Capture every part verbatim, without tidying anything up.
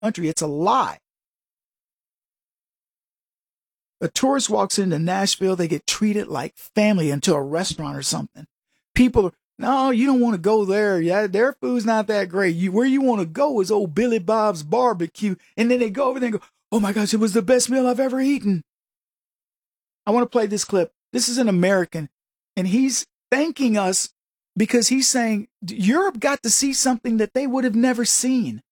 country. It's a lie. A tourist walks into Nashville, they get treated like family into a restaurant or something. People are, no, you don't want to go there. Yeah, their food's not that great. You, where you want to go is old Billy Bob's barbecue. And then they go over there and go, oh my gosh, it was the best meal I've ever eaten. I want to play this clip. This is an American, and he's thanking us because he's saying Europe got to see something that they would have never seen.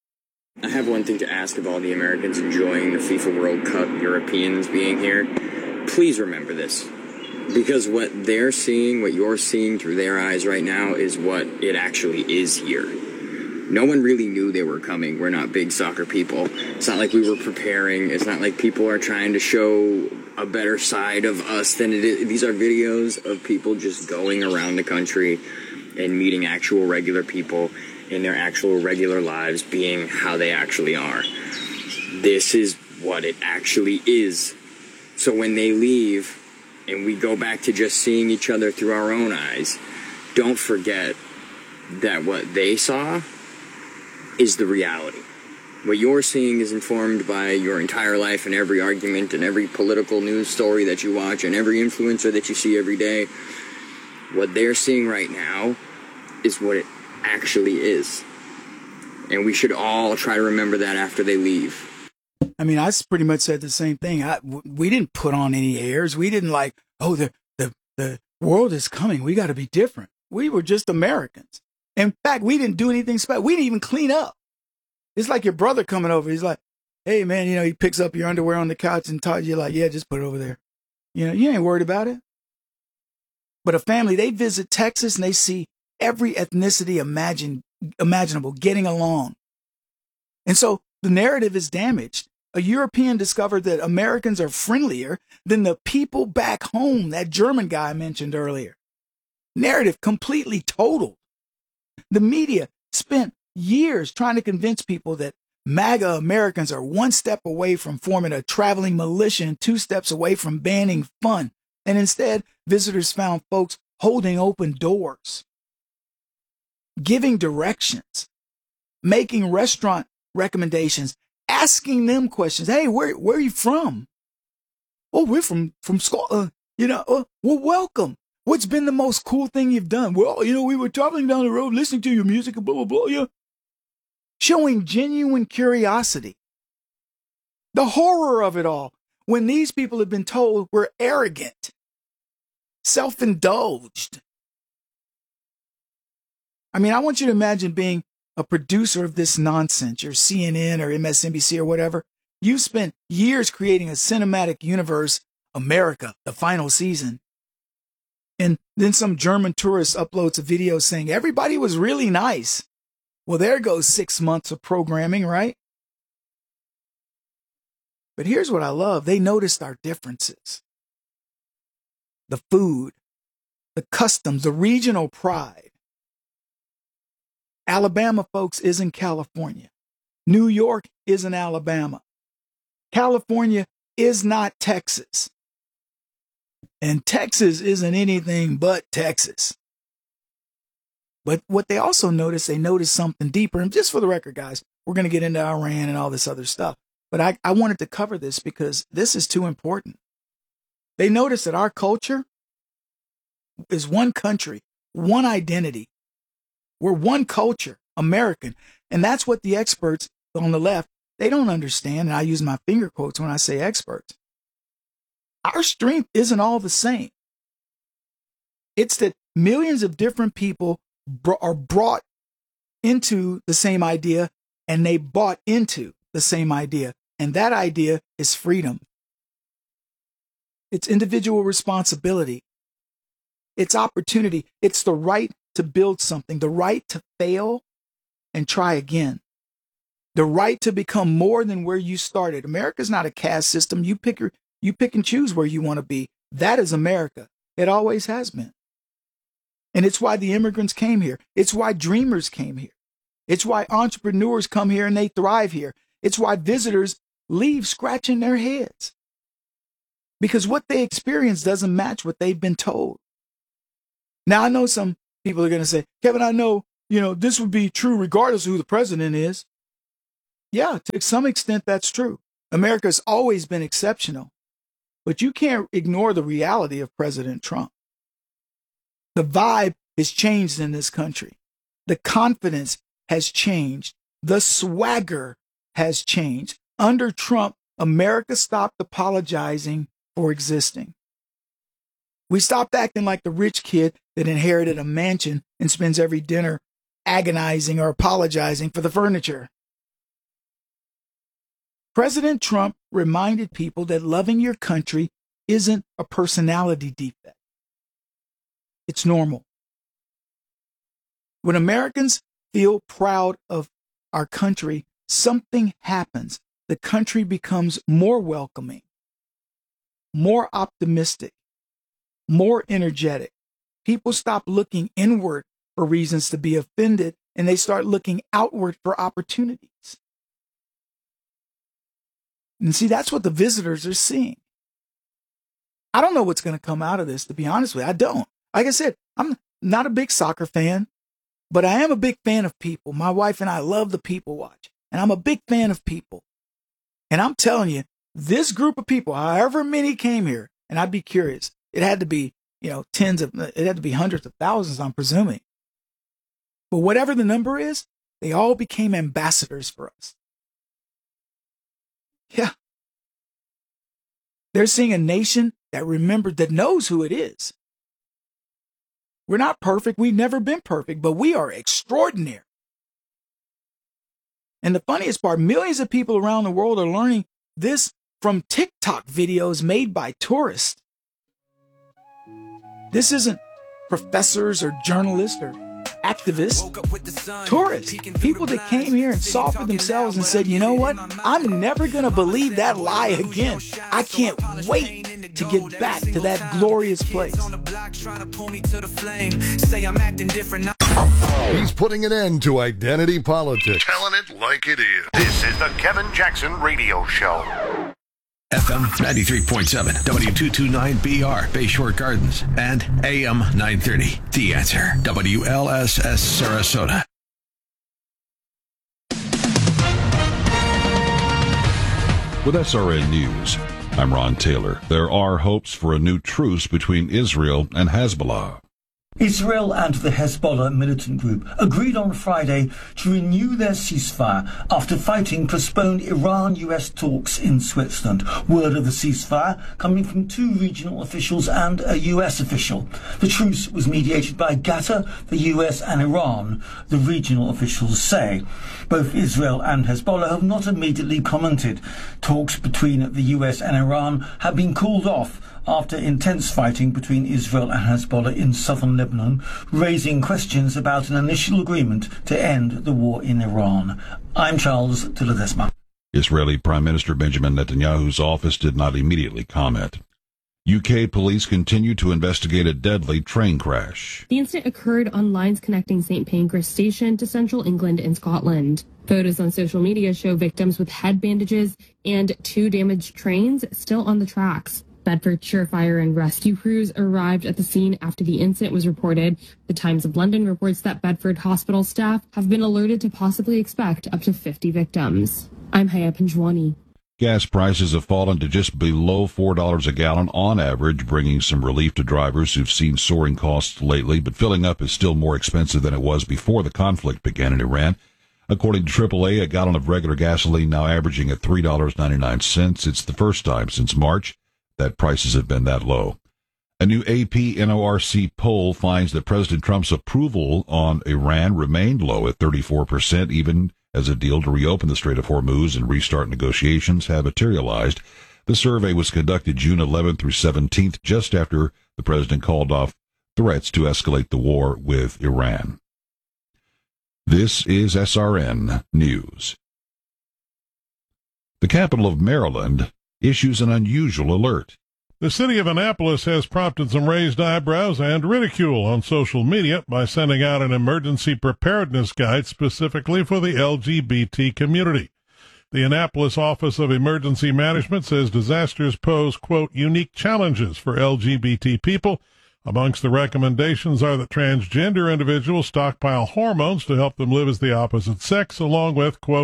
I have one thing to ask of all the Americans enjoying the FIFA World Cup, Europeans being here. Please remember this. Because what they're seeing, what you're seeing through their eyes right now is what it actually is here. No one really knew they were coming. We're not big soccer people. It's not like we were preparing. It's not like people are trying to show a better side of us than it is. These are videos of people just going around the country and meeting actual regular people in their actual regular lives being how they actually are. This is what it actually is. So when they leave and we go back to just seeing each other through our own eyes, don't forget that what they saw is the reality. What you're seeing is informed by your entire life and every argument and every political news story that you watch and every influencer that you see every day. What they're seeing right now is what it actually is. And we should all try to remember that after they leave. I mean, I pretty much said the same thing. I, we didn't put on any airs. We didn't like, oh, the, the, the world is coming. We got to be different. We were just Americans. In fact, we didn't do anything special. We didn't even clean up. It's like your brother coming over. He's like, hey, man, you know, he picks up your underwear on the couch and tells you like, yeah, just put it over there. You know, you ain't worried about it. But a family, they visit Texas and they see every ethnicity imagine, imaginable getting along. And so the narrative is damaged. A European discovered that Americans are friendlier than the people back home, that German guy I mentioned earlier. Narrative completely totaled. The media spent years trying to convince people that MAGA Americans are one step away from forming a traveling militia and two steps away from banning fun. And instead, visitors found folks holding open doors, giving directions, making restaurant recommendations, asking them questions. Hey, where where are you from? Oh, we're from from Scotland. You know, uh, well, welcome. What's been the most cool thing you've done? Well, you know, we were traveling down the road, listening to your music, and blah blah blah. Yeah, showing genuine curiosity. The horror of it all when these people have been told we're arrogant, self-indulged. I mean, I want you to imagine being a producer of this nonsense, your C N N or M S N B C or whatever. You've spent years creating a cinematic universe, America, the final season. And then some German tourist uploads a video saying everybody was really nice. Well, there goes six months of programming, right? But here's what I love. They noticed our differences. The food, the customs, the regional pride. Alabama, folks, isn't California. New York isn't Alabama. California is not Texas. And Texas isn't anything but Texas. But what they also noticed, they noticed something deeper. And just for the record, guys, we're going to get into Iran and all this other stuff. But I, I wanted to cover this because this is too important. They noticed that our culture is one country, one identity. We're one culture, American. And that's what the experts on the left, they don't understand. And I use my finger quotes when I say experts. Our strength isn't all the same. It's that millions of different people br- are brought into the same idea and they bought into the same idea. And that idea is freedom. It's individual responsibility. It's opportunity. It's the right to build something, the right to fail and try again. The right to become more than where you started. America's not a caste system. You pick your You pick and choose where you want to be. That is America. It always has been. And it's why the immigrants came here. It's why dreamers came here. It's why entrepreneurs come here and they thrive here. It's why visitors leave scratching their heads. Because what they experience doesn't match what they've been told. Now, I know some people are going to say, Kevin, I know, you know, this would be true regardless of who the president is. Yeah, to some extent, that's true. America's always been exceptional, but you can't ignore the reality of President Trump. The vibe has changed in this country. The confidence has changed. The swagger has changed. Under Trump, America stopped apologizing for existing. We stopped acting like the rich kid that inherited a mansion and spends every dinner agonizing or apologizing for the furniture. President Trump reminded people that loving your country isn't a personality defect. It's normal. When Americans feel proud of our country, something happens. The country becomes more welcoming, more optimistic, more energetic. People stop looking inward for reasons to be offended, and they start looking outward for opportunities. And see, that's what the visitors are seeing. I don't know what's going to come out of this, to be honest with you. I don't. Like I said, I'm not a big soccer fan, but I am a big fan of people. My wife and I love the People Watch, and I'm a big fan of people. And I'm telling you, this group of people, however many came here, and I'd be curious, it had to be, you know, tens of, it had to be hundreds of thousands, I'm presuming. But whatever the number is, they all became ambassadors for us. Yeah. They're seeing a nation that remembered, that knows who it is. We're not perfect. We've never been perfect, but we are extraordinary. And the funniest part, millions of people around the world are learning this from TikTok videos made by tourists. This isn't professors or journalists or activists, tourists, people that came here and saw for themselves and said, you know what? I'm never going to believe that lie again. I can't wait to get back to that glorious place. He's putting an end to identity politics. Telling it like it is. This is the Kevin Jackson Radio Show. F M ninety-three point seven, W two twenty-nine B R, Bayshore Gardens, and A M nine thirty, The Answer, W L S S Sarasota. With S R N News, I'm Ron Taylor. There are hopes for a new truce between Israel and Hezbollah. Israel and the Hezbollah militant group agreed on Friday to renew their ceasefire after fighting postponed Iran-U S talks in Switzerland. Word of the ceasefire coming from two regional officials and a U S official. The truce was mediated by Qatar, the U S and Iran, the regional officials say. Both Israel and Hezbollah have not immediately commented. Talks between the U S and Iran have been called off after intense fighting between Israel and Hezbollah in southern Lebanon, raising questions about an initial agreement to end the war in Iran. I'm Charles de Ledesma. Israeli Prime Minister Benjamin Netanyahu's office did not immediately comment. U K police continue to investigate a deadly train crash. The incident occurred on lines connecting Saint Pancras Station to central England and Scotland. Photos on social media show victims with head bandages and two damaged trains still on the tracks. Bedfordshire fire and rescue crews arrived at the scene after the incident was reported. The Times of London reports that Bedford hospital staff have been alerted to possibly expect up to fifty victims. I'm Haya Panjwani. Gas prices have fallen to just below four dollars a gallon on average, bringing some relief to drivers who've seen soaring costs lately, but filling up is still more expensive than it was before the conflict began in Iran. According to triple A, a gallon of regular gasoline now averaging at three dollars and ninety-nine cents. It's the first time since March that prices have been that low. A new A P N O R C poll finds that President Trump's approval on Iran remained low at thirty-four percent, even as a deal to reopen the Strait of Hormuz and restart negotiations have materialized. The survey was conducted June eleventh through seventeenth, just after the president called off threats to escalate the war with Iran. This is S R N News. The capital of Maryland issues an unusual alert. The city of Annapolis has prompted some raised eyebrows and ridicule on social media by sending out an emergency preparedness guide specifically for the L G B T community. The Annapolis Office of Emergency Management says disasters pose, quote, unique challenges for L G B T people. Amongst the recommendations are that transgender individuals stockpile hormones to help them live as the opposite sex, along with, quote,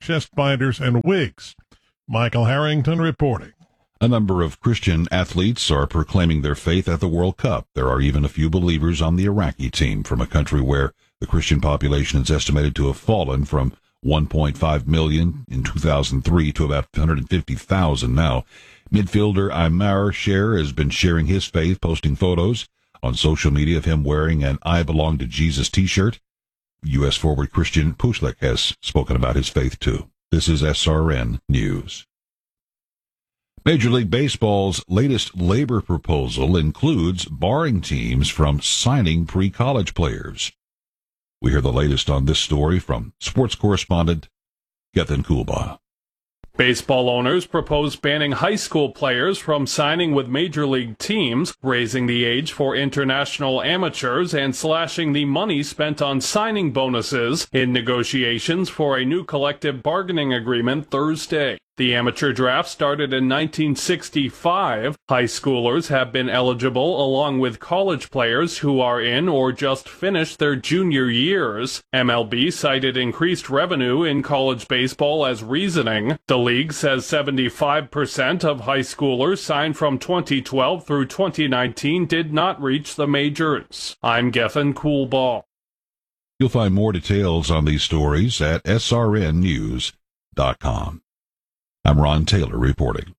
chest binders, and wigs. Michael Harrington reporting. A number of Christian athletes are proclaiming their faith at the World Cup. There are even a few believers on the Iraqi team from a country where the Christian population is estimated to have fallen from one point five million in two thousand three to about one hundred fifty thousand now. Midfielder Aymar Cher has been sharing his faith, posting photos on social media of him wearing an I Belong to Jesus t-shirt. U S forward Christian Pulisic has spoken about his faith too. This is S R N News. Major League Baseball's latest labor proposal includes barring teams from signing pre-college players. We hear the latest on this story from sports correspondent Gethin Coolbaugh. Baseball owners propose banning high school players from signing with major league teams, raising the age for international amateurs, and slashing the money spent on signing bonuses in negotiations for a new collective bargaining agreement Thursday. The amateur draft started in nineteen sixty-five. High schoolers have been eligible along with college players who are in or just finished their junior years. M L B cited increased revenue in college baseball as reasoning. The league says seventy-five percent of high schoolers signed from twenty twelve through twenty nineteen did not reach the majors. I'm Gethin Coolbaugh. You'll find more details on these stories at S R N news dot com. I'm Ron Taylor reporting.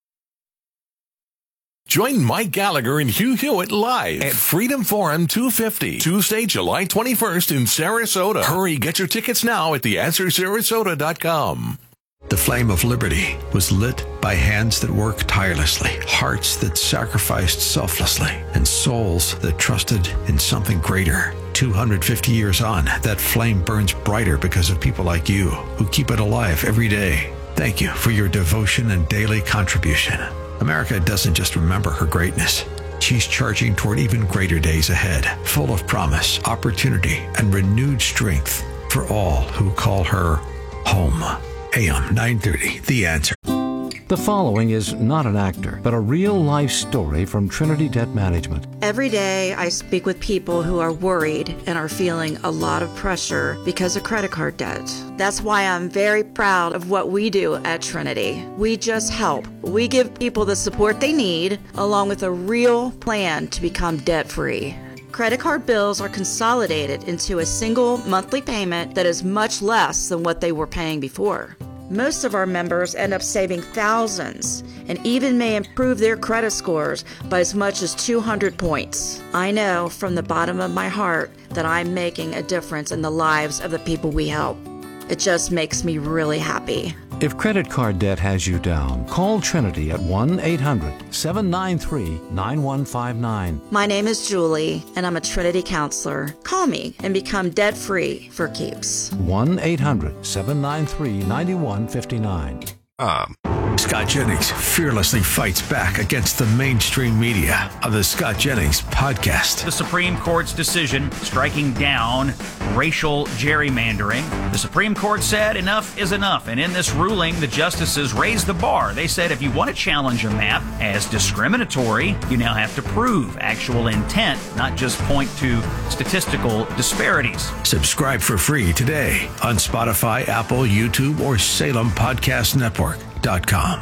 Join Mike Gallagher and Hugh Hewitt live at Freedom Forum two fifty, Tuesday, July twenty-first in Sarasota. Hurry, get your tickets now at the answer sarasota dot com. The flame of liberty was lit by hands that worked tirelessly, hearts that sacrificed selflessly, and souls that trusted in something greater. two hundred fifty years on, that flame burns brighter because of people like you who keep it alive every day. Thank you for your devotion and daily contribution. America doesn't just remember her greatness. She's charging toward even greater days ahead, full of promise, opportunity, and renewed strength for all who call her home. A M nine thirty, The Answer. The following is not an actor, but a real-life story from Trinity Debt Management. Every day I speak with people who are worried and are feeling a lot of pressure because of credit card debt. That's why I'm very proud of what we do at Trinity. We just help. We give people the support they need, along with a real plan to become debt-free. Credit card bills are consolidated into a single monthly payment that is much less than what they were paying before. Most of our members end up saving thousands and even may improve their credit scores by as much as two hundred points. I know from the bottom of my heart that I'm making a difference in the lives of the people we help. It just makes me really happy. If credit card debt has you down, call Trinity at one eight hundred, seven nine three, nine one five nine. My name is Julie, and I'm a Trinity counselor. Call me and become debt-free for keeps. one eight hundred, seven nine three, nine one five nine. Um, Scott Jennings fearlessly fights back against the mainstream media on the Scott Jennings Podcast. The Supreme Court's decision striking down racial gerrymandering. The Supreme Court said enough is enough, and in this ruling, the justices raised the bar. They said if you want to challenge a map as discriminatory, you now have to prove actual intent, not just point to statistical disparities. Subscribe for free today on Spotify, Apple, YouTube, or Salem Podcast Network. Dot com.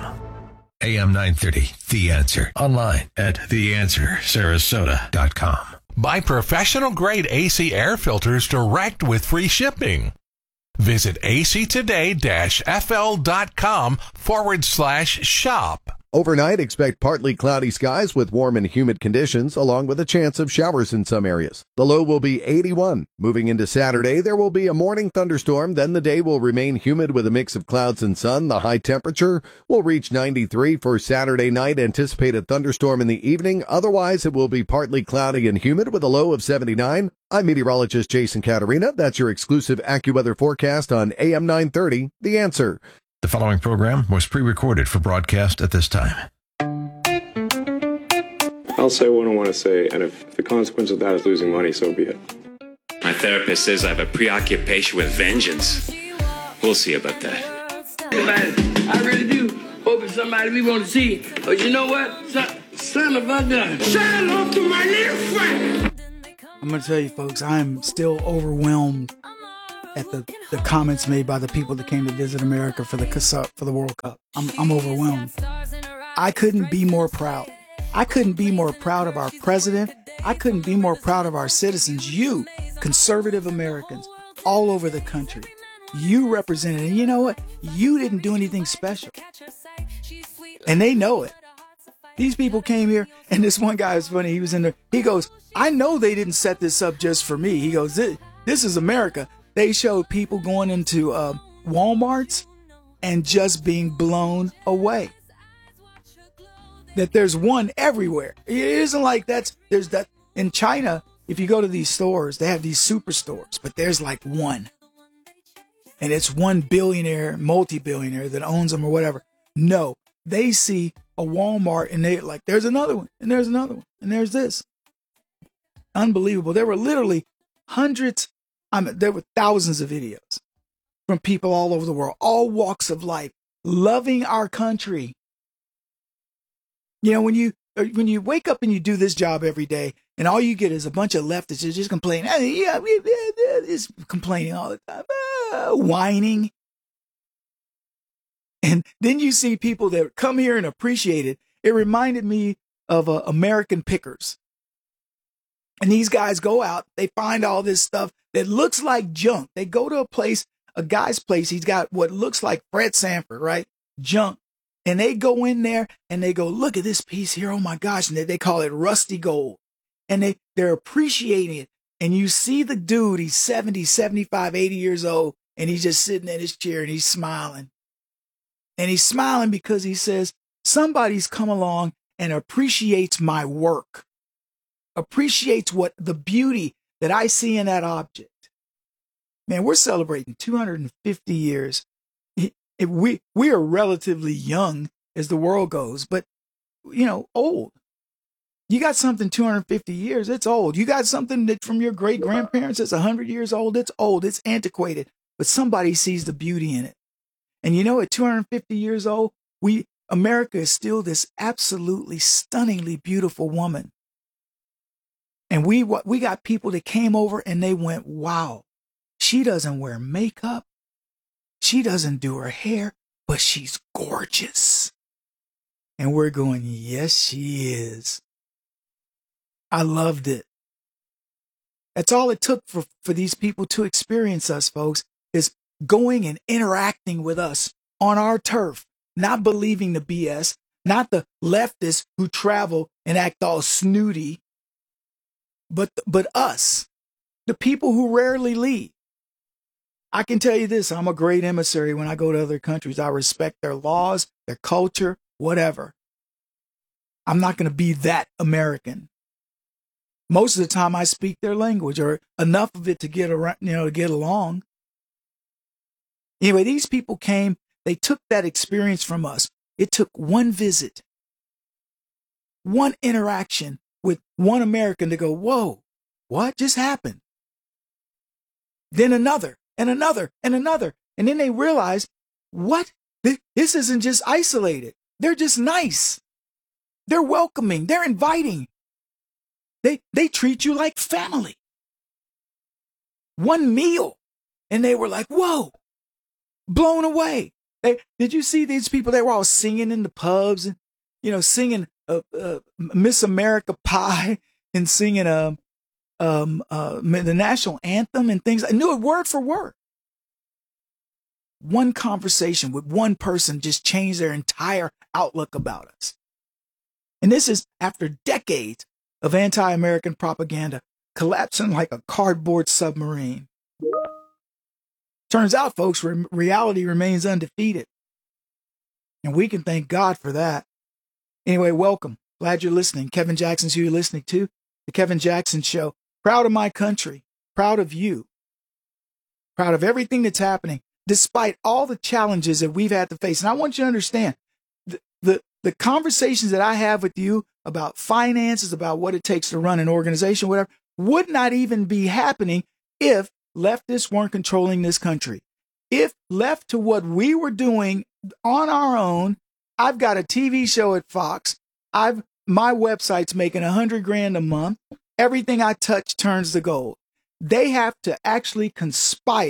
A M nine thirty, The Answer. Online at the answer sarasota dot com. Buy professional-grade A C air filters direct with free shipping. Visit actoday-fl.com forward slash shop. Overnight, expect partly cloudy skies with warm and humid conditions, along with a chance of showers in some areas. The low will be eighty-one. Moving into Saturday, there will be a morning thunderstorm, then the day will remain humid with a mix of clouds and sun. The high temperature will reach ninety-three for Saturday night. Anticipate a thunderstorm in the evening. Otherwise, it will be partly cloudy and humid with a low of seventy-nine. I'm meteorologist Jason Caterina. That's your exclusive AccuWeather forecast on A M nine thirty, The Answer. The following program was pre-recorded for broadcast at this time. I'll say what I want to say, and if the consequence of that is losing money, so be it. My therapist says I have a preoccupation with vengeance. We'll see about that. I really do hope it's somebody we want to see. But you know what? Son, son of a gun. Say hello to my little friend. I'm going to tell you, folks, I'm still overwhelmed at the, the comments made by the people that came to visit America for the for the World Cup. I'm, I'm overwhelmed. I couldn't be more proud. I couldn't be more proud of our president. I couldn't be more proud of our citizens. You, conservative Americans, all over the country. You represented, and you know what? You didn't do anything special. And they know it. These people came here, and this one guy is funny. He was in there. He goes, I know they didn't set this up just for me. He goes, this, this is America. They showed people going into uh, Walmarts and just being blown away. That there's one everywhere. It isn't like that's, there's that, in China, if you go to these stores, they have these superstores, but there's like one. And it's one billionaire, multi-billionaire that owns them or whatever. No, they see a Walmart and they like, there's another one, and there's another one, and there's this. Unbelievable. There were literally hundreds, I mean, there were thousands of videos from people all over the world, all walks of life, loving our country. You know, when you when you wake up and you do this job every day, and all you get is a bunch of leftists that just complain, hey, yeah, it's complaining all the time, ah, whining. And then you see people that come here and appreciate it. It reminded me of uh, American Pickers. And these guys go out, they find all this stuff that looks like junk. They go to a place, a guy's place, he's got what looks like Fred Sanford, right? Junk. And they go in there and they go, look at this piece here. Oh my gosh. And they, they call it rusty gold. And they, they're appreciating it. And you see the dude, he's seventy, seventy-five, eighty years old. And he's just sitting in his chair and he's smiling. And he's smiling because he says, somebody's come along and appreciates my work. Appreciates what the beauty that I see in that object. Man, we're celebrating two hundred fifty years. If we, we are relatively young as the world goes, but, you know, old. You got something two hundred fifty years, it's old. You got something that from your great grandparents that's one hundred years old, it's old, it's antiquated, but somebody sees the beauty in it. And you know, at two hundred fifty years old, we, America is still this absolutely stunningly beautiful woman. And we, we got people that came over and they went, wow, she doesn't wear makeup. She doesn't do her hair, but she's gorgeous. And we're going, yes, she is. I loved it. That's all it took for, for these people to experience us, folks, is going and interacting with us on our turf, not believing the B S, not the leftists who travel and act all snooty, but, but us, the people who rarely leave. I can tell you this, I'm a great emissary when I go to other countries. I respect their laws, their culture, whatever. I'm not going to be that American. Most of the time I speak their language or enough of it to get around, you know, to get along. Anyway, these people came, they took that experience from us. It took one visit, one interaction with one American to go, whoa, what just happened? Then another. And another, and another. And then they realize, what? This isn't just isolated. They're just nice. They're welcoming. They're inviting. They, they treat you like family. One meal. And they were like, whoa, blown away. They, did you see these people? They were all singing in the pubs and, you know, singing uh, uh, Miss America Pie and singing um, Um, uh, the national anthem and things. I knew it word for word. One conversation with one person just changed their entire outlook about us. And this is after decades of anti-American propaganda collapsing like a cardboard submarine. Turns out, folks, re- reality remains undefeated. And we can thank God for that. Anyway, welcome. Glad you're listening. Kevin Jackson's who you're listening to. The Kevin Jackson Show. Proud of my country, proud of you, proud of everything that's happening, despite all the challenges that we've had to face. And I want you to understand the, the, the conversations that I have with you about finances, about what it takes to run an organization, whatever, would not even be happening if leftists weren't controlling this country. If left to what we were doing on our own, I've got a T V show at Fox. I've, my website's making a hundred grand a month. Everything I touch turns to gold. They have to actually conspire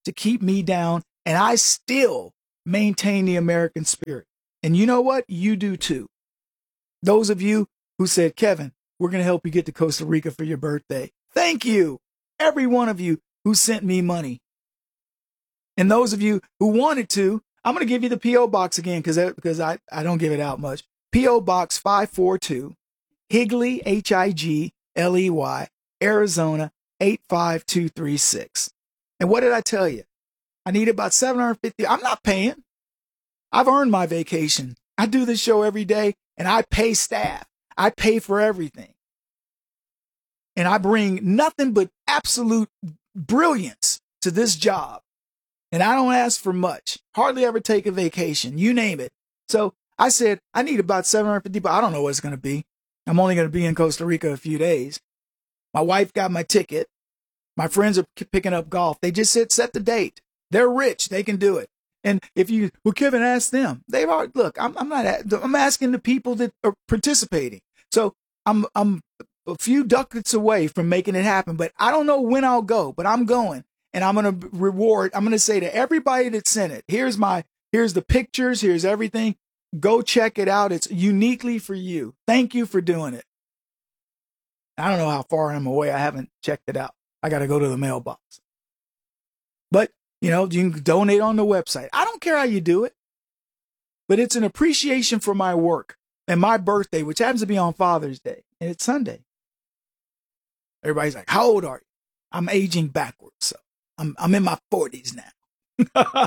to keep me down, and I still maintain the American spirit. And you know what? You do too. Those of you who said, Kevin, we're going to help you get to Costa Rica for your birthday. Thank you. Every one of you who sent me money. And those of you who wanted to, I'm going to give you the P O box again because because I, I don't give it out much. P O Box five four two, Higley, H I G L E Y, Arizona eight five two three six. And what did I tell you? I need about seven hundred fifty. I'm not paying. I've earned my vacation. I do this show every day and I pay staff. I pay for everything. And I bring nothing but absolute brilliance to this job. And I don't ask for much. Hardly ever take a vacation. You name it. So I said, I need about seven hundred fifty, but I don't know what it's going to be. I'm only going to be in Costa Rica a few days. My wife got my ticket. My friends are picking up golf. They just said, set the date. They're rich. They can do it. And if you, well, Kevin, ask them. They've already, look, I'm, I'm not, I'm asking the people that are participating. So I'm, I'm a few ducats away from making it happen, but I don't know when I'll go, but I'm going. And I'm going to reward, I'm going to say to everybody that sent it, here's my, here's the pictures, here's everything. Go check it out. It's uniquely for you. Thank you for doing it. I don't know how far I'm away. I haven't checked it out. I got to go to the mailbox. But, you know, you can donate on the website. I don't care how you do it, but it's an appreciation for my work and my birthday, which happens to be on Father's Day, and it's Sunday. Everybody's like, how old are you? I'm aging backwards, so I'm I'm in my forties now.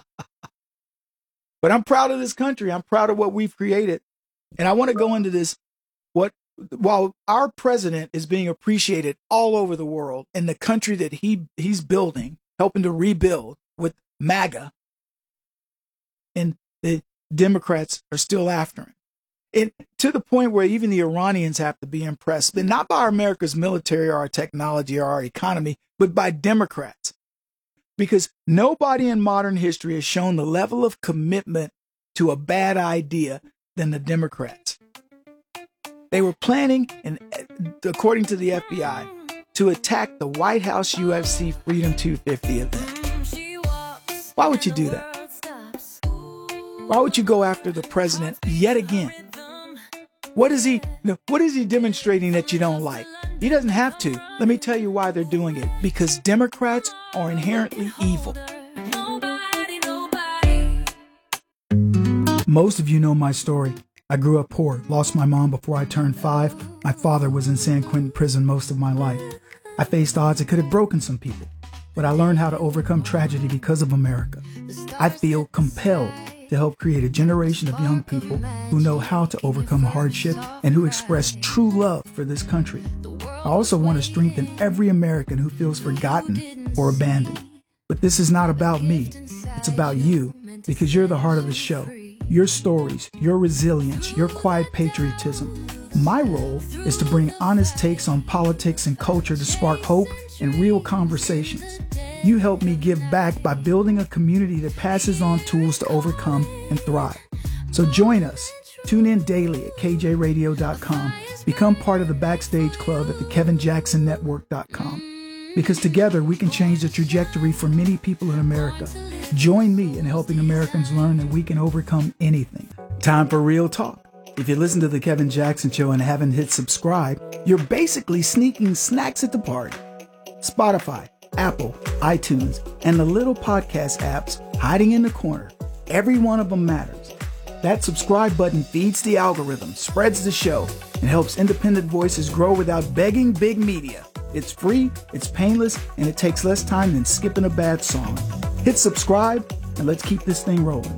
But I'm proud of this country. I'm proud of what we've created. And I want to go into this. What, while our president is being appreciated all over the world in the country that he he's building, helping to rebuild with MAGA, and the Democrats are still after him. And to the point where even the Iranians have to be impressed, but not by America's military or our technology or our economy, but by Democrats. Because nobody in modern history has shown the level of commitment to a bad idea than the Democrats. They were planning, and according to the F B I, to attack the White House U F C Freedom two fifty event. Why would you do that? Why would you go after the president yet again? What is he, what is he demonstrating that you don't like? He doesn't have to. Let me tell you why they're doing it. Because Democrats are inherently evil. Most of you know my story. I grew up poor, lost my mom before I turned five. My father was in San Quentin prison most of my life. I faced odds that could have broken some people, but I learned how to overcome tragedy because of America. I feel compelled to help create a generation of young people who know how to overcome hardship and who express true love for this country. I also want to strengthen every American who feels forgotten or abandoned. But this is not about me. It's about you, because you're the heart of the show. Your stories, your resilience, your quiet patriotism. My role is to bring honest takes on politics and culture to spark hope and real conversations. You help me give back by building a community that passes on tools to overcome and thrive. So join us. Tune in daily at K J radio dot com. Become part of the Backstage Club at the Kevin Jackson Network dot com. Because together we can change the trajectory for many people in America. Join me in helping Americans learn that we can overcome anything. Time for real talk. If you listen to the Kevin Jackson Show and haven't hit subscribe, you're basically sneaking snacks at the party. Spotify, Apple, iTunes, and the little podcast apps hiding in the corner. Every one of them matters. That subscribe button feeds the algorithm, spreads the show, and helps independent voices grow without begging big media. It's free, it's painless, and it takes less time than skipping a bad song. Hit subscribe, and let's keep this thing rolling.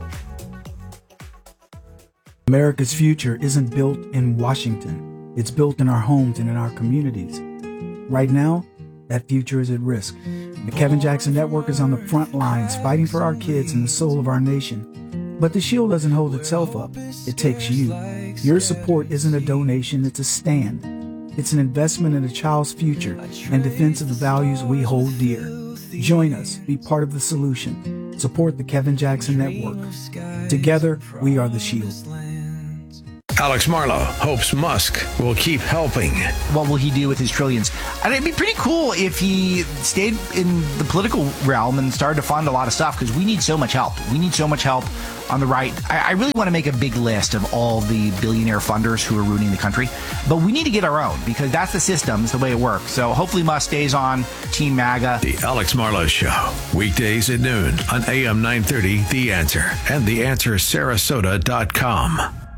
America's future isn't built in Washington. It's built in our homes and in our communities. Right now, that future is at risk. The Kevin Jackson Network is on the front lines fighting for our kids and the soul of our nation. But the shield doesn't hold itself up. It takes you. Your support isn't a donation, it's a stand. It's an investment in a child's future and defense of the values we hold dear. Join us. Be part of the solution. Support the Kevin Jackson Network. Together, we are the shield. Alex Marlow hopes Musk will keep helping. What will he do with his trillions? And it'd be pretty cool if he stayed in the political realm and started to fund a lot of stuff, because we need so much help. We need so much help on the right. I, I really want to make a big list of all the billionaire funders who are ruining the country, but we need to get our own, because that's the system, it's the way it works. So hopefully Musk stays on Team MAGA. The Alex Marlow Show, weekdays at noon on A M nine thirty, The Answer, and the answer sarasota dot com.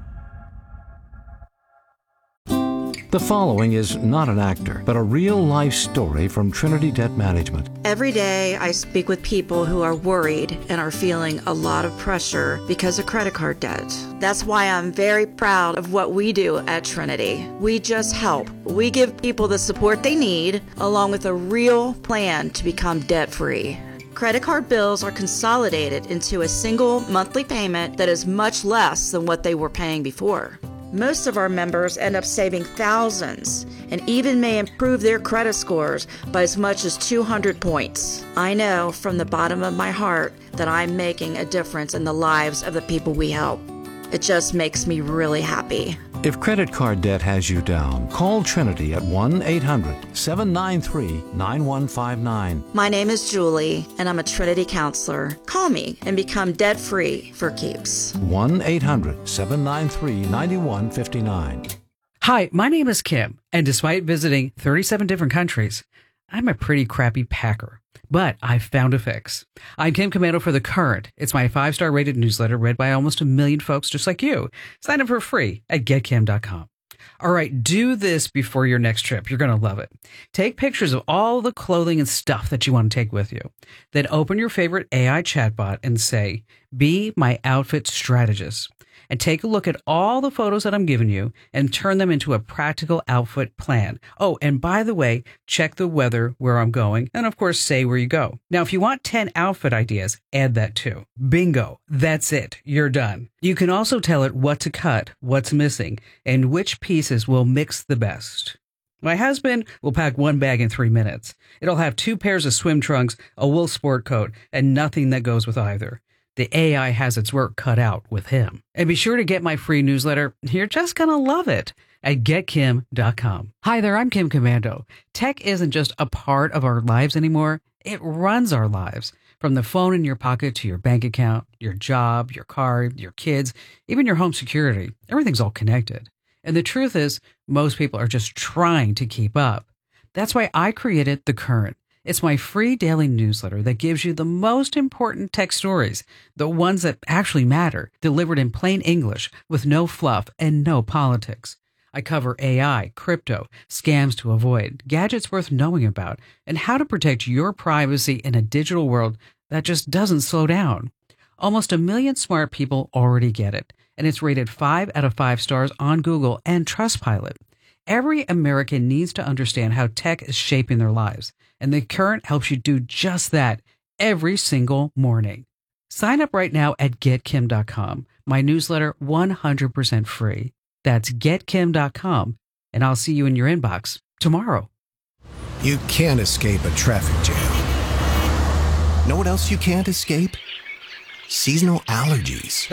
The following is not an actor, but a real-life story from Trinity Debt Management. Every day I speak with people who are worried and are feeling a lot of pressure because of credit card debt. That's why I'm very proud of what we do at Trinity. We just help. We give people the support they need, along with a real plan to become debt-free. Credit card bills are consolidated into a single monthly payment that is much less than what they were paying before. Most of our members end up saving thousands and even may improve their credit scores by as much as two hundred points. I know from the bottom of my heart that I'm making a difference in the lives of the people we help. It just makes me really happy. If credit card debt has you down, call Trinity at one eight hundred seven nine three nine one five nine. My name is Julie, and I'm a Trinity counselor. Call me and become debt-free for keeps. one eight hundred seven nine three nine one five nine. Hi, my name is Kim, and despite visiting thirty-seven different countries, I'm a pretty crappy packer. But I found a fix. I'm Kim Commando for The Current. It's my five-star rated newsletter read by almost a million folks just like you. Sign up for free at get kim dot com. All right, do this before your next trip. You're going to love it. Take pictures of all the clothing and stuff that you want to take with you. Then open your favorite A I chatbot and say, "Be my outfit strategist." And take a look at all the photos that I'm giving you and turn them into a practical outfit plan. Oh, and by the way, check the weather where I'm going, and of course, say where you go. Now, if you want ten outfit ideas, add that too. Bingo. That's it. You're done. You can also tell it what to cut, what's missing, and which pieces will mix the best. My husband will pack one bag in three minutes. It'll have two pairs of swim trunks, a wool sport coat, and nothing that goes with either. The A I has its work cut out with him. And be sure to get my free newsletter. You're just going to love it at get kim dot com. Hi there, I'm Kim Commando. Tech isn't just a part of our lives anymore. It runs our lives. From the phone in your pocket to your bank account, your job, your car, your kids, even your home security. Everything's all connected. And the truth is, most people are just trying to keep up. That's why I created The Current. It's my free daily newsletter that gives you the most important tech stories, the ones that actually matter, delivered in plain English with no fluff and no politics. I cover A I, crypto, scams to avoid, gadgets worth knowing about, and how to protect your privacy in a digital world that just doesn't slow down. Almost a million smart people already get it, and it's rated five out of five stars on Google and Trustpilot. Every American needs to understand how tech is shaping their lives. And The Current helps you do just that every single morning. Sign up right now at get kim dot com. My newsletter, one hundred percent free. That's get kim dot com, and I'll see you in your inbox tomorrow. You can't escape a traffic jam. Know what else you can't escape? Seasonal allergies.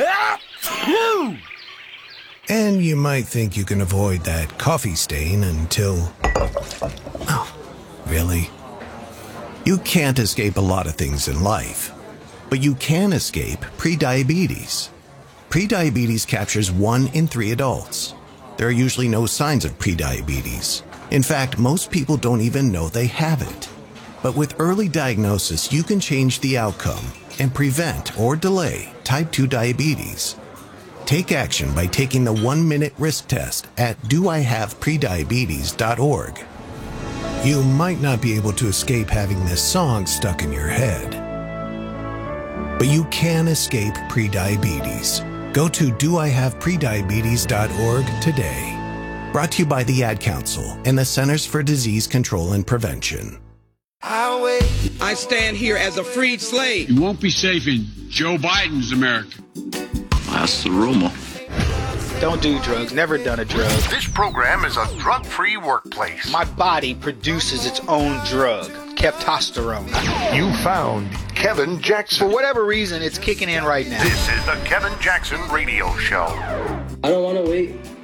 And you might think you can avoid that coffee stain until... Oh, really? You can't escape a lot of things in life, but you can escape prediabetes. Prediabetes captures one in three adults. There are usually no signs of prediabetes. In fact, most people don't even know they have it. But with early diagnosis, you can change the outcome and prevent or delay type two diabetes. Take action by taking the one-minute risk test at do I have prediabetes dot org. You might not be able to escape having this song stuck in your head, but you can escape prediabetes. Go to do I have prediabetes dot org today. Brought to you by the Ad Council and the Centers for Disease Control and Prevention. I stand here as a freed slave. You won't be safe in Joe Biden's America. That's the rumor. Don't do drugs. Never done a drug. This program is a drug-free workplace. My body produces its own drug, Keptosterone. You found Kevin Jackson. For whatever reason, it's kicking in right now. This is the Kevin Jackson Radio Show. I don't want to wait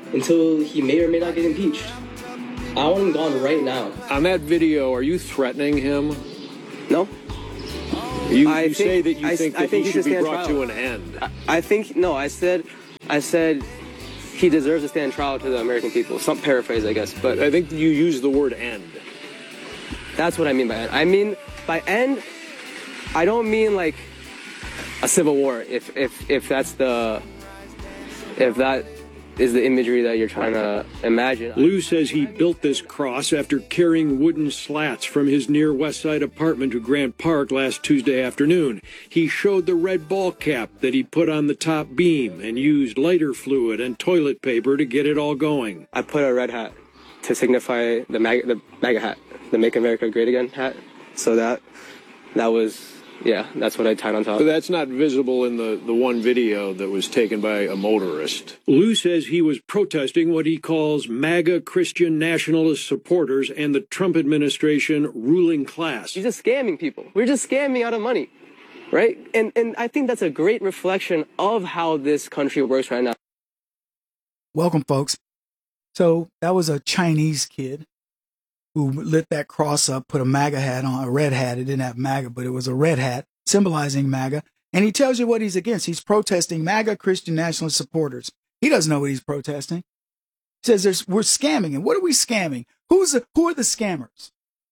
until he may or may not get impeached. I want him gone right now. On that video, are you threatening him? No. You, I you think, say that you I, think I that think he he should be stand brought trial. to an end. I, I think, no, I said, I said he deserves to stand trial to the American people. Some paraphrase, I guess, but I think you use the word end. That's what I mean by end. I mean, by end, I don't mean like a civil war, if, if, if that's the, if that is the imagery that you're trying to imagine. Lou says he built this cross after carrying wooden slats from his near West Side apartment to Grant Park last Tuesday afternoon. He showed the red ball cap that he put on the top beam and used lighter fluid and toilet paper to get it all going. I put a red hat to signify the MAGA, the MAGA hat, the Make America Great Again hat. So that, that was... Yeah, that's what I tied on top. But that's not visible in the, the one video that was taken by a motorist. Lou says he was protesting what he calls MAGA Christian nationalist supporters and the Trump administration ruling class. He's just scamming people. We're just scamming out of money, right? And and I think that's a great reflection of how this country works right now. Welcome, folks. So that was a Chinese kid who lit that cross up, put a MAGA hat on, a red hat. It didn't have MAGA, but it was a red hat symbolizing MAGA. And he tells you what he's against. He's protesting MAGA Christian nationalist supporters. He doesn't know what he's protesting. He says there's, we're scamming. And what are we scamming? Who's the, who are the scammers?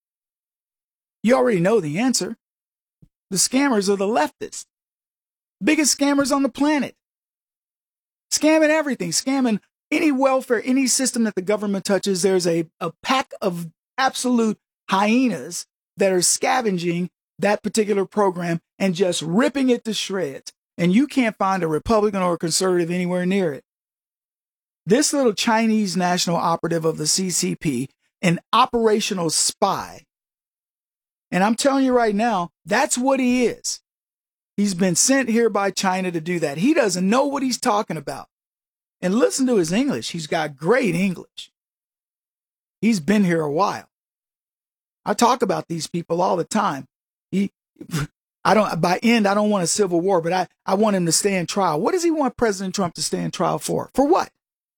You already know the answer. The scammers are the leftists. Biggest scammers on the planet. Scamming everything. Scamming any welfare, any system that the government touches. There's a, a pack of absolute hyenas that are scavenging that particular program and just ripping it to shreds. And you can't find a Republican or a conservative anywhere near it. This little Chinese national operative of the C C P, an operational spy. And I'm telling you right now, that's what he is. He's been sent here by China to do that. He doesn't know what he's talking about. And listen to his English. He's got great English. He's been here a while. I talk about these people all the time. He, I don't, by end, I don't want a civil war, but I, I want him to stand trial. What does he want President Trump to stand trial for? For what?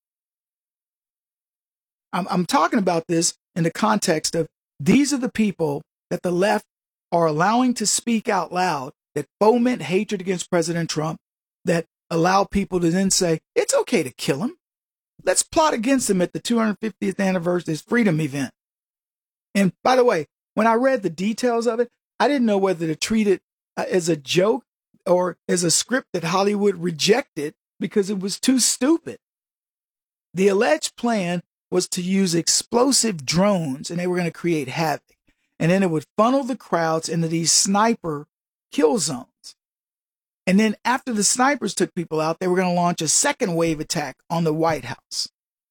I'm, I'm talking about this in the context of these are the people that the left are allowing to speak out loud that foment hatred against President Trump, that allow people to then say, it's okay to kill him. Let's plot against him at the two hundred fiftieth anniversary of his freedom event. And by the way, when I read the details of it, I didn't know whether to treat it uh, as a joke or as a script that Hollywood rejected because it was too stupid. The alleged plan was to use explosive drones and they were going to create havoc. And then it would funnel the crowds into these sniper kill zones. And then after the snipers took people out, they were going to launch a second wave attack on the White House.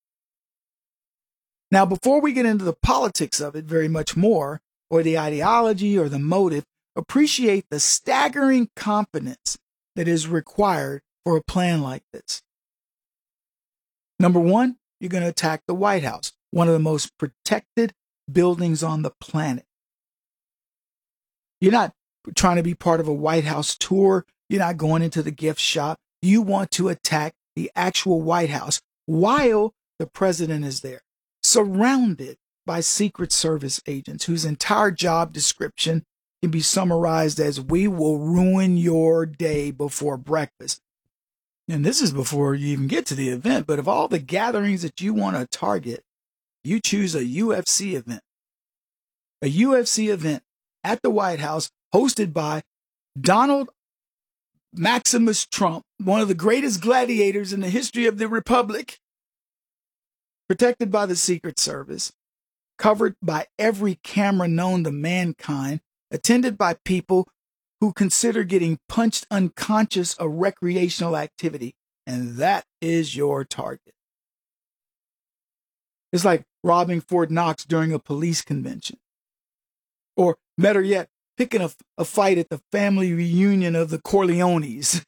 Now, before we get into the politics of it very much more, or the ideology or the motive, appreciate the staggering confidence that is required for a plan like this. Number one, you're going to attack the White House, one of the most protected buildings on the planet. You're not trying to be part of a White House tour. You're not going into the gift shop. You want to attack the actual White House while the president is there, surrounded by Secret Service agents whose entire job description can be summarized as, we will ruin your day before breakfast. And this is before you even get to the event. But of all the gatherings that you want to target, you choose a U F C event. A U F C event at the White House hosted by Donald Maximus Trump, one of the greatest gladiators in the history of the Republic, protected by the Secret Service, covered by every camera known to mankind, attended by people who consider getting punched unconscious a recreational activity, and that is your target. It's like robbing Fort Knox during a police convention. Or, better yet, picking a, a fight at the family reunion of the Corleones.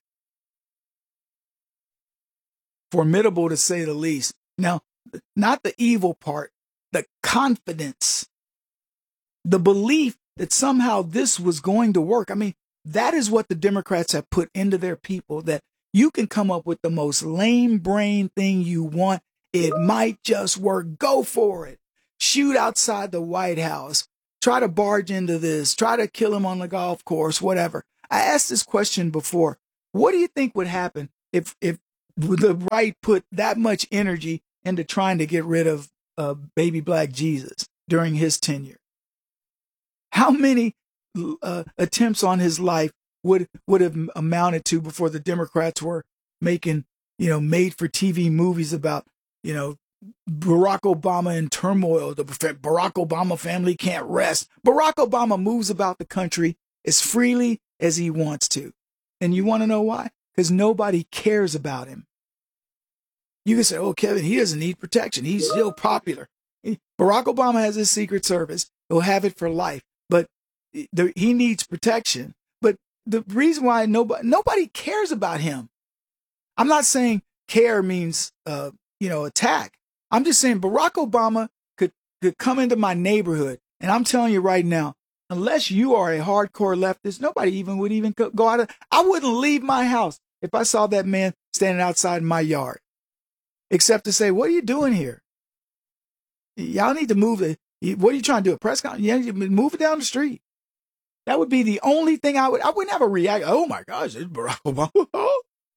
Formidable to say the least. Now, not the evil part, the confidence, the belief that somehow this was going to work. I mean, that is what the Democrats have put into their people, that you can come up with the most lame brain thing you want, It might just work. Go for it. Shoot outside the White House. Try to barge into this. Try to kill him on the golf course, whatever. I asked this question before. What do you think would happen if if the right put that much energy into trying to get rid of uh, baby black Jesus during his tenure? How many uh, attempts on his life would would have amounted to before the Democrats were making, you know, made for T V movies about, you know, Barack Obama in turmoil. The Barack Obama family can't rest. Barack Obama moves about the country as freely as he wants to. And you want to know why? Because nobody cares about him. You can say, oh, Kevin, he doesn't need protection. He's still popular. Barack Obama has his Secret Service. He'll have it for life. But the, he needs protection. But the reason why nobody, nobody cares about him. I'm not saying care means, uh, you know, attack. I'm just saying Barack Obama could, could come into my neighborhood. And I'm telling you right now, unless you are a hardcore leftist, nobody even would even go out of, I wouldn't leave my house if I saw that man standing outside my yard, except to say, what are you doing here? Y'all need to move it. What are you trying to do? A press conference? Yeah, move it down the street. That would be the only thing I would, I wouldn't have a react. Oh my gosh, it's Barack Obama.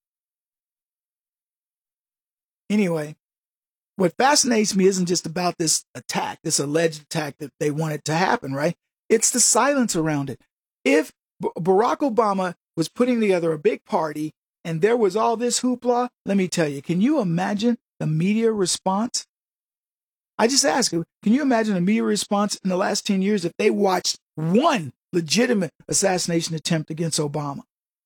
Anyway, what fascinates me isn't just about this attack, this alleged attack that they wanted to happen, right? It's the silence around it. If B- Barack Obama was putting together a big party and there was all this hoopla, let me tell you, can you imagine the media response? I just ask you, can you imagine a media response in the last ten years if they watched one legitimate assassination attempt against Obama?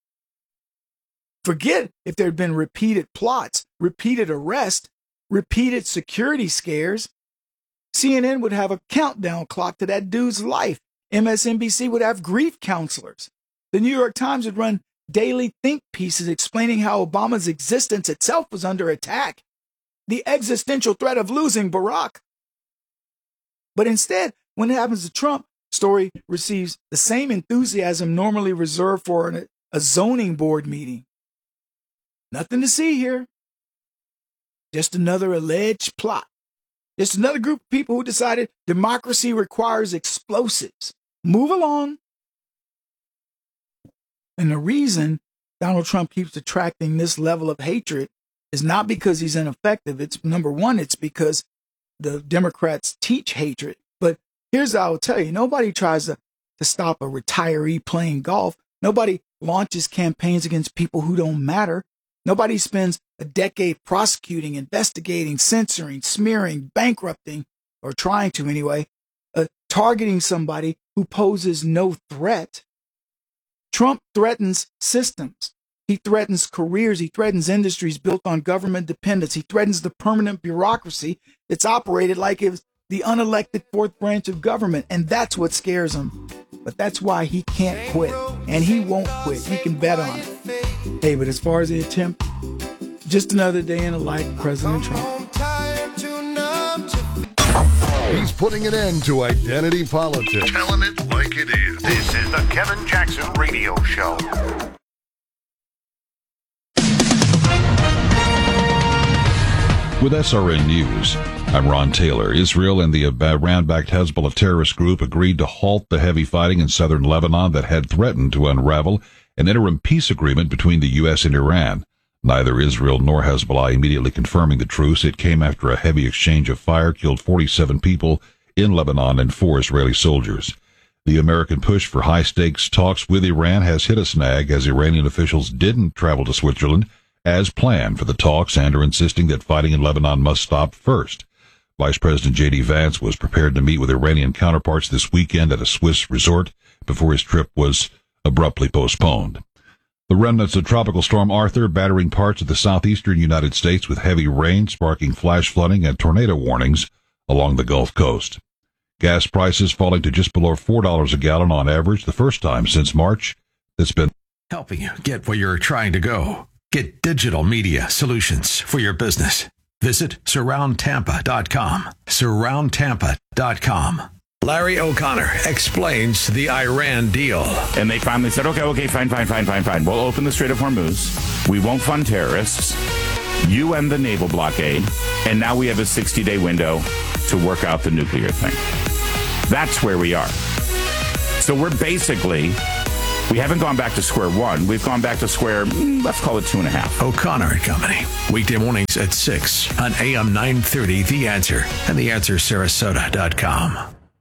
Forget if there had been repeated plots, repeated arrests, repeated security scares. C N N would have a countdown clock to that dude's life. M S N B C would have grief counselors. The New York Times would run daily think pieces explaining how Obama's existence itself was under attack. The existential threat of losing Barack. But instead, when it happens to Trump, story receives the same enthusiasm normally reserved for an, a zoning board meeting. Nothing to see here. Just another alleged plot. Just another group of people who decided democracy requires explosives. Move along. And the reason Donald Trump keeps attracting this level of hatred is not because he's ineffective. It's number one, it's because the Democrats teach hatred. But here's what I will tell you. Nobody tries to, to stop a retiree playing golf. Nobody launches campaigns against people who don't matter. Nobody spends a decade prosecuting, investigating, censoring, smearing, bankrupting, or trying to anyway, uh, targeting somebody who poses no threat. Trump threatens systems. He threatens careers. He threatens industries built on government dependence. He threatens the permanent bureaucracy that's operated like it was the unelected fourth branch of government. And that's what scares him. But that's why he can't quit. And he won't quit. You can bet on it. Hey, but as far as the attempt, just another day in the life of President Trump. He's putting an end to identity politics. Telling it like it is. This is the Kevin Jackson Radio Show. With S R N News, I'm Ron Taylor. Israel and the Iran-backed Hezbollah terrorist group agreed to halt the heavy fighting in southern Lebanon that had threatened to unravel an interim peace agreement between the U S and Iran. Neither Israel nor Hezbollah immediately confirming the truce. It came after a heavy exchange of fire killed forty-seven people in Lebanon and four Israeli soldiers. The American push for high-stakes talks with Iran has hit a snag as Iranian officials didn't travel to Switzerland as planned for the talks and are insisting that fighting in Lebanon must stop first. Vice President J D Vance was prepared to meet with Iranian counterparts this weekend at a Swiss resort before his trip was abruptly postponed. The remnants of Tropical Storm Arthur battering parts of the southeastern United States with heavy rain, sparking flash flooding and tornado warnings along the Gulf Coast. Gas prices falling to just below four dollars a gallon on average, the first time since March. It's been helping you get where you're trying to go. Get digital media solutions for your business. Visit surround tampa dot com. surround tampa dot com. Larry O'Connor explains the Iran deal. And they finally said, okay, okay, fine, fine, fine, fine, fine. We'll open the Strait of Hormuz. We won't fund terrorists. You end the naval blockade. And now we have a sixty-day window to work out the nuclear thing. That's where we are. So we're basically, we haven't gone back to square one. We've gone back to square, let's call it two and a half. O'Connor and Company. Weekday mornings at six on A M nine thirty, The Answer, and the answer sarasota dot com.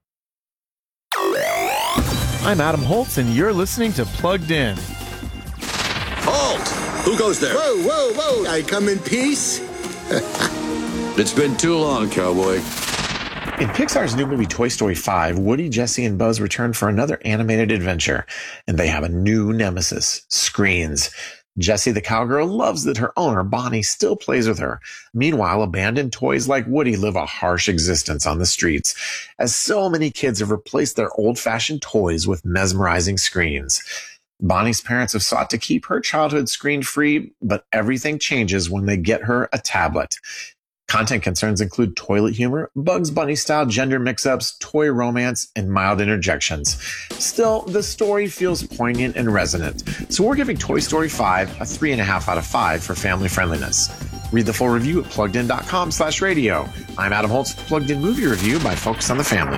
I'm Adam Holtz, and you're listening to Plugged In. Halt! Who goes there? Whoa, whoa, whoa! I come in peace? It's been too long, cowboy. In Pixar's new movie Toy Story five, Woody, Jessie, and Buzz return for another animated adventure, and they have a new nemesis, screens. Jessie the cowgirl loves that her owner, Bonnie, still plays with her. Meanwhile, abandoned toys like Woody live a harsh existence on the streets, as so many kids have replaced their old-fashioned toys with mesmerizing screens. Bonnie's parents have sought to keep her childhood screen-free, but everything changes when they get her a tablet. Content concerns include toilet humor, Bugs Bunny-style gender mix-ups, toy romance, and mild interjections. Still, the story feels poignant and resonant, so we're giving Toy Story five a three point five out of five for family friendliness. Read the full review at pluggedin.com slash radio. I'm Adam Holtz with Plugged In Movie Review by Focus on the Family.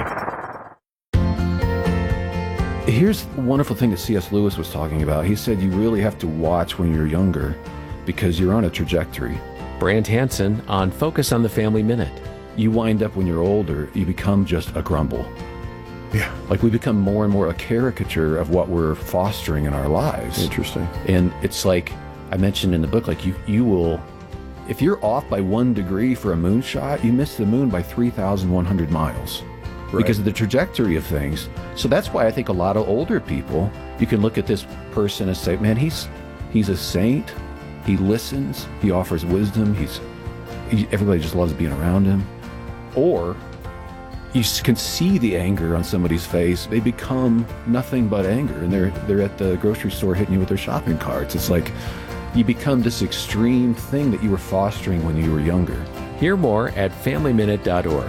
Here's the wonderful thing that C S Lewis was talking about. He said you really have to watch when you're younger because you're on a trajectory. Brant Hansen on Focus on the Family Minute. You wind up when you're older, you become just a grumble. Yeah. Like we become more and more a caricature of what we're fostering in our lives. Interesting. And it's like I mentioned in the book, like you, you will, if you're off by one degree for a moonshot, you miss the moon by three thousand one hundred miles. Right. Because of the trajectory of things. So that's why I think a lot of older people, you can look at this person and say, man, he's he's a saint. He listens. He offers wisdom. He's he, everybody just loves being around him. Or you can see the anger on somebody's face. They become nothing but anger, and they're they're at the grocery store hitting you with their shopping carts. It's like you become this extreme thing that you were fostering when you were younger. Hear more at family minute dot org.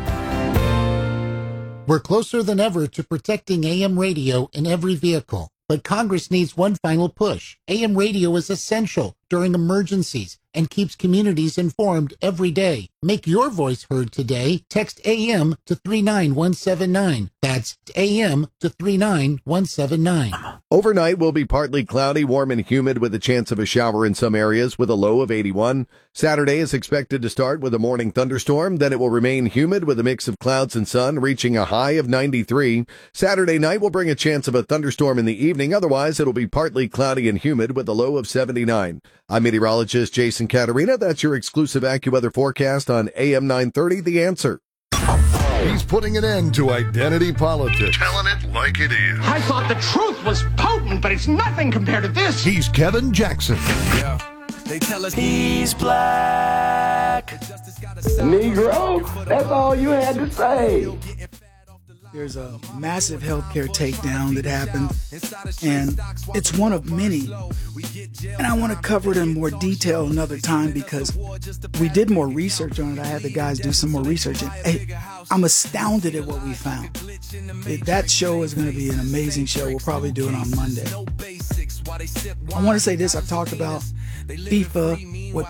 We're closer than ever to protecting A M radio in every vehicle. But Congress needs one final push. A M radio is essential during emergencies and keeps communities informed every day. Make your voice heard today. Text A M to three nine one seven nine. That's A M to three nine one seven nine. Overnight will be partly cloudy, warm and humid with a chance of a shower in some areas with a low of eighty-one. Saturday is expected to start with a morning thunderstorm. Then it will remain humid with a mix of clouds and sun, reaching a high of ninety-three. Saturday night will bring a chance of a thunderstorm in the evening. Otherwise, it'll be partly cloudy and humid with a low of seventy-nine. I'm meteorologist Jason Caterina. That's your exclusive AccuWeather forecast on A M nine thirty, The Answer. He's putting an end to identity politics. Telling it like it is. I thought the truth was potent, but it's nothing compared to this. He's Kevin Jackson. Yeah. They tell us he's black. Negro, that's all you had to say. There's a massive healthcare takedown that happened, and it's one of many. And I want to cover it in more detail another time because we did more research on it. I had the guys do some more research, and hey, I'm astounded at what we found. It, that show is going to be an amazing show. We'll probably do it on Monday. I want to say this. I've talked about FIFA, what